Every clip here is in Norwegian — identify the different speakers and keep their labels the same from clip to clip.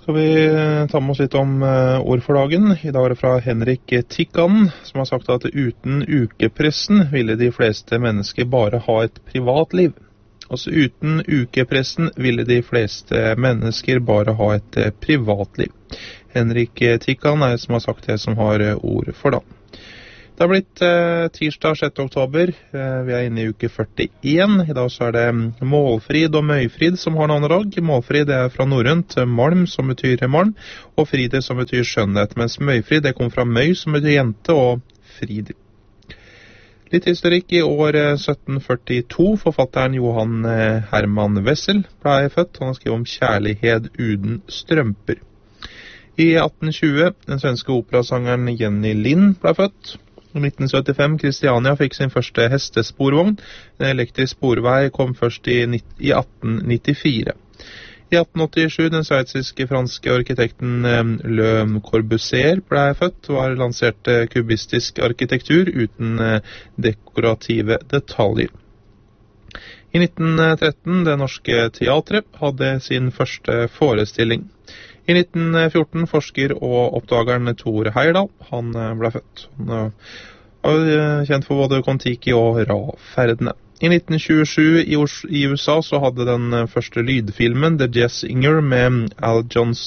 Speaker 1: Skal vi ta med oss litt om ord for dagen. I dag er det fra Henrik Tikkan, som har sagt at uten ukepressen ville de fleste mennesker bare ha et privatliv. Altså uten ukepressen ville de fleste mennesker bare ha et privatliv. Henrik Tikkan er som har sagt det som har ord for dagen. Det har blitt tirsdag 6. oktober, vi er inne i uke 41. I dag så er det Målfrid og Møyfrid som har navnedag. Målfrid det er fra norrønt malm, som betyr malm, og Fride som betyr skjønnhet, mens Møyfrid det kom fra møy, som betyr jente, og frid. Litt historikk i år 1742. Forfatteren Johan Herman Wessel ble født. Han har skrevet om kjærlighet uten strømper. I 1820, den svenske operasangeren Jenny Lind ble født. I 1975, Kristiania fikk sin første hestesporvogn. En elektrisk sporvei kom først i 1894. I 1887, den sveitsiske franske arkitekten Le Corbusier ble født, og lanserte kubistisk arkitektur uten dekorative detaljer. I 1913, det norske teatret hadde sin første forestilling. I 1914 forsker og oppdageren Thor Heyerdahl, han ble født. Han var kjent for både Kon-Tiki og Ra-ferdene. I 1927 i USA så hadde den første lydfilmen The Jazz Singer med Al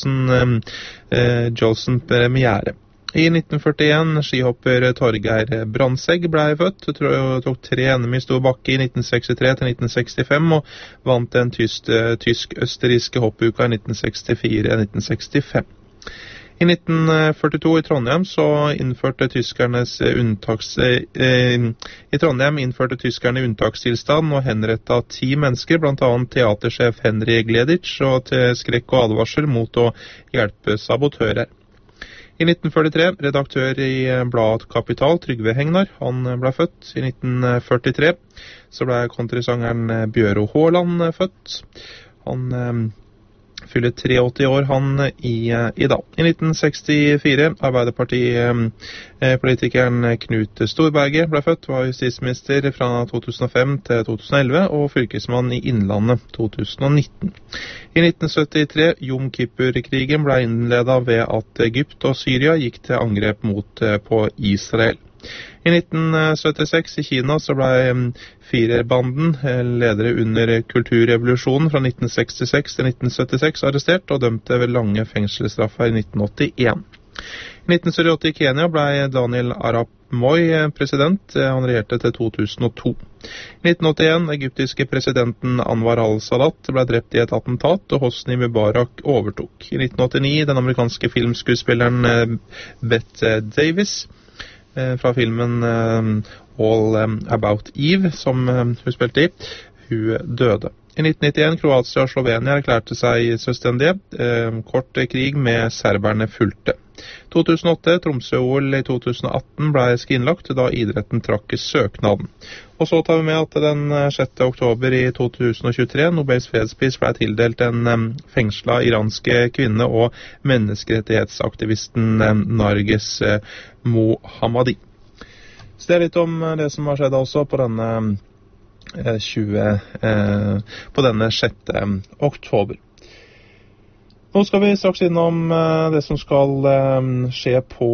Speaker 1: Jolson premiere. I 1941 skihopper Torgeir Brandtzæg ble født, tok 3 NM i stor bakke i 1963 til 1965 og vant den tysk-østerrikske hoppuka i 1964-1965. I 1942 i Trondheim så innførte tyskerne unntakstilstand og henrettet 10 mennesker, blant annet teatersjef Henry Gleditsch, og til skrekk og advarsel mot å hjelpe sabotører. I 1943, redaktør i bladet Kapital, Trygve Hegnar, han ble født. I 1943 så ble countrysangeren Bjøro Haaland født. Han fyller 83 år han i dag. I 1964, Arbeiderpartipolitikeren Knut Storberget ble født, var justisminister fra 2005 til 2011 og fylkesmann i Innlandet 2019. I 1973, Jom Kippur-krigen ble innledet ved at Egypt og Syria gikk til angrep på Israel. I 1976 i Kina så ble Firerbanden, ledere under kulturrevolusjonen fra 1966 til 1976, arrestert og dømt til lange fengselsstraffer i 1981. I 1978 i Kenya ble Daniel Arap Moi president. Han regjerte til 2002. I 1981 egyptiske presidenten Anwar al-Sadat ble drept i et attentat, og Hosni Mubarak overtok. I 1989 den amerikanske filmskuespilleren Bette Davis fra filmen All About Eve, som hun spilte i, hun døde. I 1991 Kroatia og Slovenia erklærte seg selvstendige. Kort krig med serberne fulgte. 2008, Tromsø-OL i 2018 ble skrinlagt da idretten trakk søknaden. Og så tar vi med at den 6. oktober i 2023 Nobels fredspris ble tildelt en fengslet iranske kvinne og menneskerettighetsaktivisten Narges Mohammadi. Så det er litt om det som har skjedd også på denne 6. oktober. Nå skal vi straks innom det som skal skje på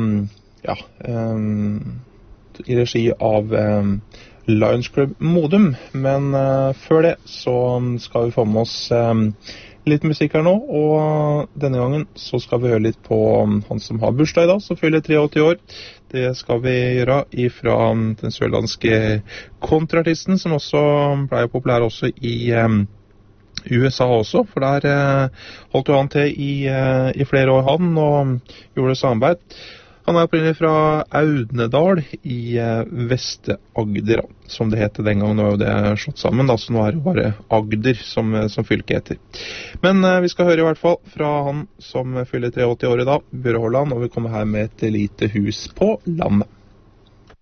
Speaker 1: i regi av Lions Club Modum, men før det så skal vi få med oss litt musikk her nå, og denne gangen så skal vi høre litt på han som har bursdag i dag, som fyller 83 år. Det skal vi gjøre ifra den sørlandske kontraartisten, som også ble populær også i USA også, for der holdt jo han til i flere år han, og gjorde samarbeid. Han er opprinnelig fra Audnedal i Vest-Agder, som det heter den gangen. Nå er jo det slått sammen, da, så nå er det bare Agder som fylke heter. Men vi skal høre i hvert fall fra han som fyller 83 år i dag, Bjøre Håland, og vi kommer her med et lite hus på landet.